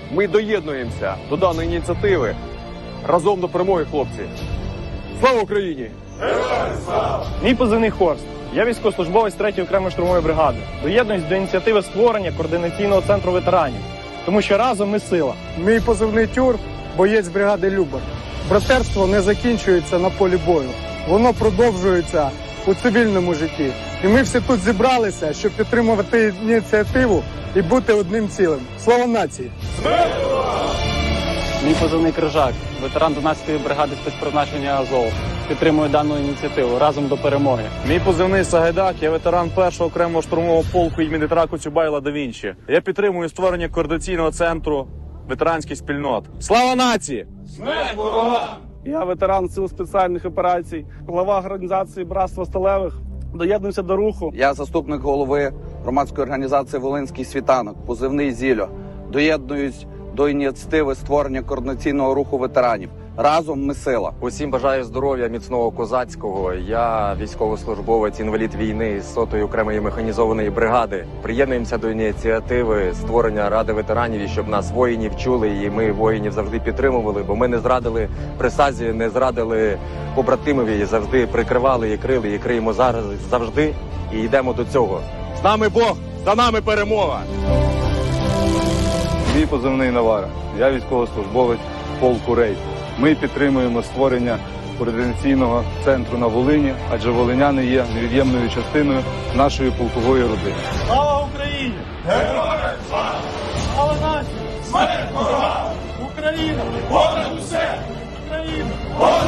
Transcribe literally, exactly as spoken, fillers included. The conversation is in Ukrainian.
Ми доєднуємося до даної ініціативи. Разом до перемоги, хлопці. Слава Україні! Героям слава! Мій позивний Хорст. Я військовослужбовець третьої окремої штурмової бригади. Доєднуюсь до ініціативи створення координаційного центру ветеранів. Тому що разом ми сила. Мій позивний Тюр, боєць бригади Любар. Братерство не закінчується на полі бою. Воно продовжується у цивільному житті. І ми всі тут зібралися, щоб підтримувати ініціативу і бути одним цілим. Слава нації! Мій позивний Крижак, ветеран дванадцятої бригади спецпризначення Азов. Підтримую дану ініціативу разом до перемоги. Мій позивний Сагайдак, я ветеран першого окремого штурмового полку імені Дмитра Коцюбайла да Вінчі. Я підтримую створення координаційного центру ветеранських спільнот. Слава нації! Смерть ворогам! Я ветеран сил спеціальних операцій, глава організації Братства Сталевих. Доєднуюся до руху. Я заступник голови громадської організації «Волинський світанок», позивний Зілло. Доєднуюсь до ініціативи створення координаційного руху ветеранів. Разом ми сила. Усім бажаю здоров'я, міцного козацького. Я військовослужбовець, інвалід війни з сотої окремої механізованої бригади. Приєднуємося до ініціативи створення Ради ветеранів, і щоб нас воїнів чули, і ми воїнів завжди підтримували, бо ми не зрадили присязі, не зрадили побратимові, і завжди прикривали і крили, і криємо зараз завжди, і йдемо до цього. З нами Бог, за нами перемога! Мій позивний Навара. Я військовослужбовець полку Рейд. Ми підтримуємо створення координаційного центру на Волині, адже волиняни є невід'ємною частиною нашої полкової родини. Слава Україні! Героям слава! Слава нації! Смерть ворогам! Україна! Понад усе! Україна! Понад